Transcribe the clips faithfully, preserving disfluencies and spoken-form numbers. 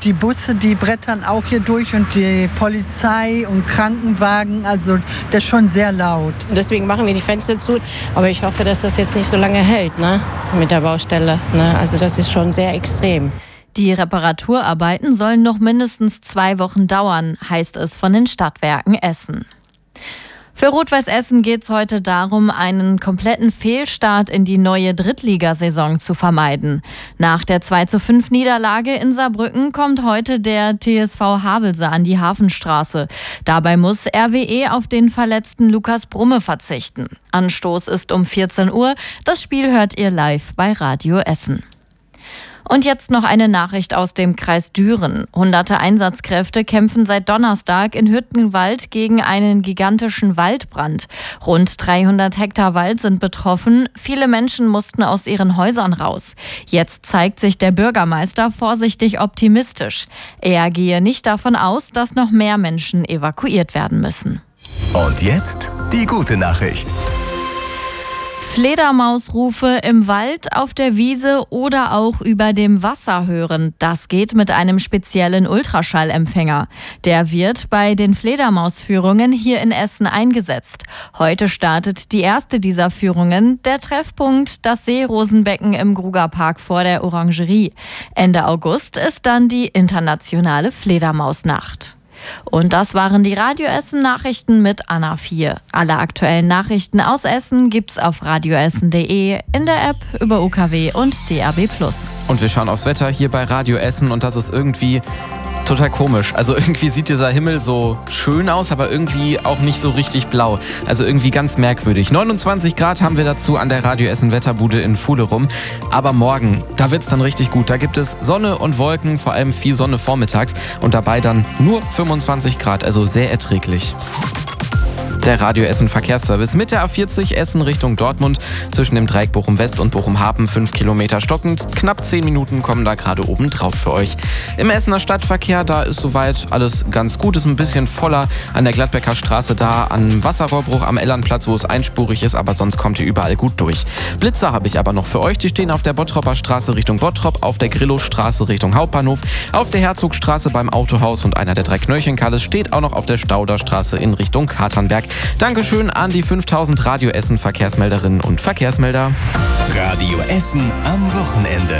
die Busse, die brettern auch hier durch und die Polizei und Krankenwagen, also das ist schon sehr laut. Deswegen machen wir die Fenster zu, aber ich hoffe, dass das jetzt nicht so lange hält, ne, mit der Baustelle. Ne? Also das ist schon sehr extrem. Die Reparaturarbeiten sollen noch mindestens zwei Wochen dauern, heißt es von den Stadtwerken Essen. Für Rot-Weiß Essen geht es heute darum, einen kompletten Fehlstart in die neue Drittligasaison zu vermeiden. Nach der zwei zu fünf Niederlage in Saarbrücken kommt heute der T S V Havelse an die Hafenstraße. Dabei muss R W E auf den verletzten Lukas Brumme verzichten. Anstoß ist um vierzehn Uhr. Das Spiel hört ihr live bei Radio Essen. Und jetzt noch eine Nachricht aus dem Kreis Düren. Hunderte Einsatzkräfte kämpfen seit Donnerstag in Hüttenwald gegen einen gigantischen Waldbrand. Rund dreihundert Hektar Wald sind betroffen. Viele Menschen mussten aus ihren Häusern raus. Jetzt zeigt sich der Bürgermeister vorsichtig optimistisch. Er gehe nicht davon aus, dass noch mehr Menschen evakuiert werden müssen. Und jetzt die gute Nachricht. Fledermausrufe im Wald, auf der Wiese oder auch über dem Wasser hören. Das geht mit einem speziellen Ultraschallempfänger. Der wird bei den Fledermausführungen hier in Essen eingesetzt. Heute startet die erste dieser Führungen. Der Treffpunkt, das Seerosenbecken im Grugerpark vor der Orangerie. Ende August ist dann die internationale Fledermausnacht. Und das waren die Radio Essen Nachrichten mit Anna vier. Alle aktuellen Nachrichten aus Essen gibt's auf radioessen punkt de, in der App, über U K W und D A B plus. Und wir schauen aufs Wetter hier bei Radio Essen und das ist irgendwie total komisch. Also irgendwie sieht dieser Himmel so schön aus, aber irgendwie auch nicht so richtig blau. Also irgendwie ganz merkwürdig. neunundzwanzig Grad haben wir dazu an der Radio Essen Wetterbude in Fuhlerum. Aber morgen, da wird's dann richtig gut. Da gibt es Sonne und Wolken, vor allem viel Sonne vormittags und dabei dann nur fünfundzwanzig Grad, also sehr erträglich. Der Radio Essen Verkehrsservice mit der A vierzig Essen Richtung Dortmund zwischen dem Dreieck Bochum West und Bochum Hafen fünf Kilometer stockend. Knapp zehn Minuten kommen da gerade oben drauf für euch. Im Essener Stadtverkehr, da ist soweit alles ganz gut. Ist ein bisschen voller an der Gladbecker Straße da, am Wasserrohrbruch am Ellernplatz, wo es einspurig ist, aber sonst kommt ihr überall gut durch. Blitzer habe ich aber noch für euch. Die stehen auf der Bottropper Straße Richtung Bottrop, auf der Grillowstraße Richtung Hauptbahnhof, auf der Herzogstraße beim Autohaus und einer der drei Knöllchenkalles steht auch noch auf der Stauderstraße in Richtung Katernberg. Dankeschön an die fünftausend Radio Essen Verkehrsmelderinnen und Verkehrsmelder. Radio Essen am Wochenende.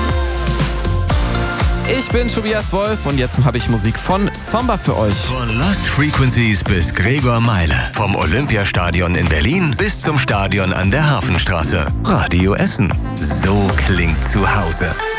Ich bin Tobias Wolf und jetzt habe ich Musik von Somber für euch. Von Lost Frequencies bis Gregor Meile. Vom Olympiastadion in Berlin bis zum Stadion an der Hafenstraße. Radio Essen. So klingt zu Hause.